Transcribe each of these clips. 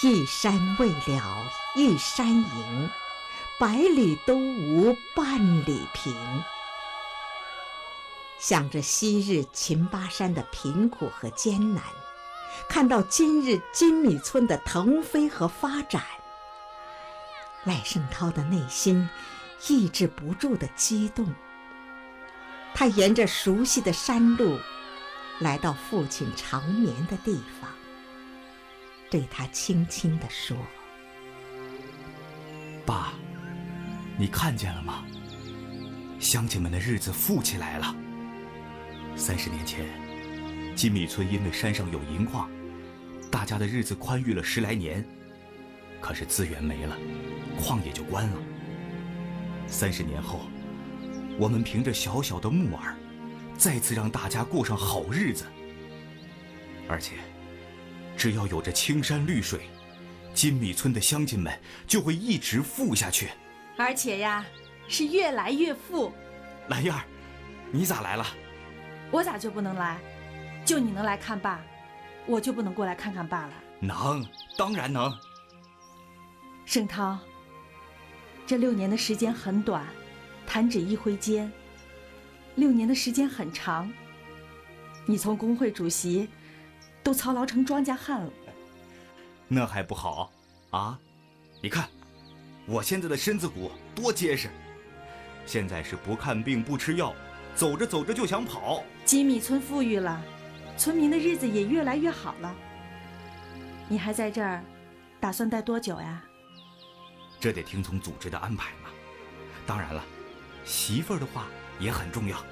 一山未了一山迎，百里都无半里平。想着昔日秦巴山的贫苦和艰难，看到今日金米村的腾飞和发展，赖声涛的内心抑制不住的激动。他沿着熟悉的山路来到父亲长眠的地方，对他轻轻地说： 爸，你看见了吗？乡亲们的日子富起来了。30年前，金米村因为山上有银矿，大家的日子宽裕了10来年。可是资源没了，矿也就关了。30年后，我们凭着小小的木耳，再次让大家过上好日子。而且，只要有着青山绿水，金米村的乡亲们就会一直富下去。 而且呀，是越来越富。 兰燕儿，你咋来了？ 我咋就不能来？就你能来看爸，我就不能过来看看爸了？ 能，当然能。 声涛，这6年的时间很短，弹指一挥间；6年的时间很长，你从工会主席都操劳成庄稼汉了。 那还不好啊？你看，我现在的身子骨多结实，现在是不看病不吃药，走着走着就想跑。 金米村富裕了，村民的日子也越来越好了。你还在这儿，打算待多久呀？ 这得听从组织的安排嘛。当然了，媳妇儿的话也很重要。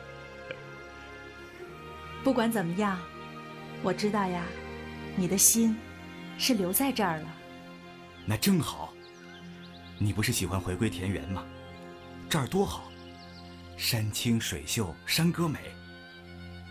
不管怎么样，我知道呀，你的心是留在这儿了。 那正好，你不是喜欢回归田园吗？这儿多好，山清水秀，山歌美。